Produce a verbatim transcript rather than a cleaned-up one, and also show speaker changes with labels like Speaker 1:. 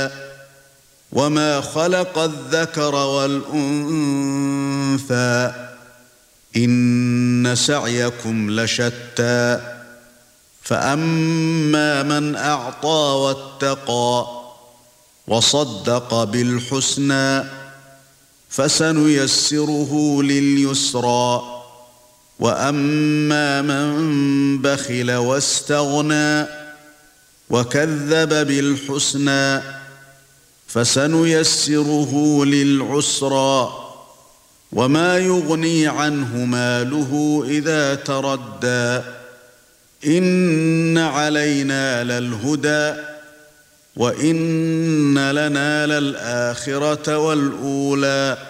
Speaker 1: وما خلق الذكر والأنثى إن سعيكم لشتى فأما من أعطى واتقى وصدق بالحسنى فسنيسره لليسرى وأما من بخل واستغنى وكذب بالحسنى فسنيسره للعسرى وما يغني عنه ماله إذا تردى إن علينا للهدى وإن لنا للآخرة والأولى